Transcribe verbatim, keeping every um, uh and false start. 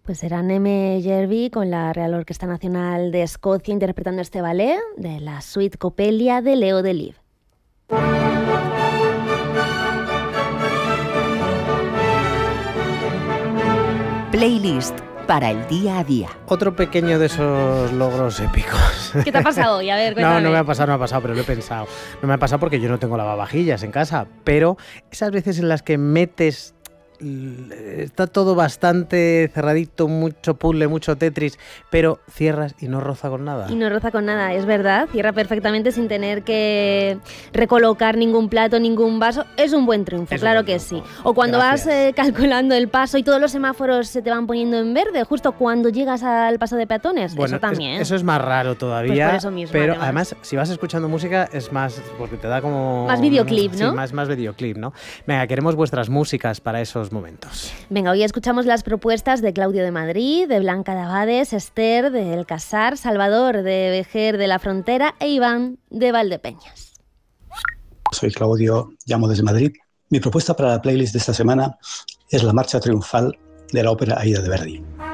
Pues será Neme Jervi con la Real Orquesta Nacional de Escocia interpretando este ballet de la suite Coppelia de Leo Delibes. Playlist para el día a día. Otro pequeño de esos logros épicos. ¿Qué te ha pasado hoy? A ver, cuéntame. No, no me ha pasado, no me ha pasado, pero lo he pensado. No me ha pasado porque yo no tengo lavavajillas en casa, pero esas veces en las que metes... Está todo bastante cerradito, mucho puzzle, mucho Tetris, pero cierras y no roza con nada. Y no roza con nada, es verdad. Cierra perfectamente sin tener que recolocar ningún plato, ningún vaso. Es un buen triunfo, es claro que sí. O cuando Gracias. vas eh, calculando el paso y todos los semáforos se te van poniendo en verde, justo cuando llegas al paso de peatones. Bueno, eso también. Es, eso es más raro todavía. Pues por eso mismo, pero además. además, si vas escuchando música, es más, porque te da como... Más videoclip, ¿no? Sí, más, más videoclip, ¿no? Venga, queremos vuestras músicas para esos momentos. Venga, hoy escuchamos las propuestas de Claudio de Madrid, de Blanca de Abades, Esther de El Casar, Salvador de Vejer de la Frontera e Iván de Valdepeñas. Soy Claudio, llamo desde Madrid. Mi propuesta para la playlist de esta semana es la marcha triunfal de la ópera Aida de Verdi.